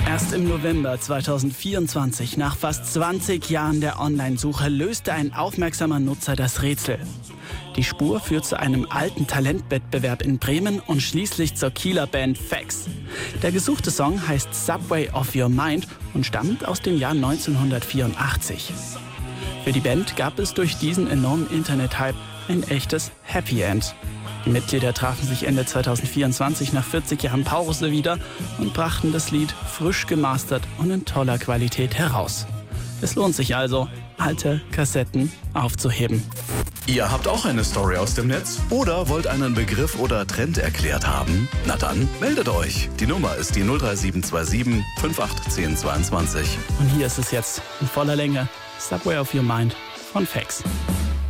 Erst im November 2024, nach fast 20 Jahren der Online-Suche, löste ein aufmerksamer Nutzer das Rätsel. Die Spur führt zu einem alten Talentwettbewerb in Bremen und schließlich zur Kieler Band Fax. Der gesuchte Song heißt Subway of Your Mind und stammt aus dem Jahr 1984. Für die Band gab es durch diesen enormen Internet-Hype ein echtes Happy End. Die Mitglieder trafen sich Ende 2024 nach 40 Jahren Pause wieder und brachten das Lied frisch gemastert und in toller Qualität heraus. Es lohnt sich also, alte Kassetten aufzuheben. Ihr habt auch eine Story aus dem Netz? Oder wollt einen Begriff oder Trend erklärt haben? Na dann, meldet euch. Die Nummer ist die 03727 581022. Und hier ist es jetzt in voller Länge, Subway of Your Mind von Fax.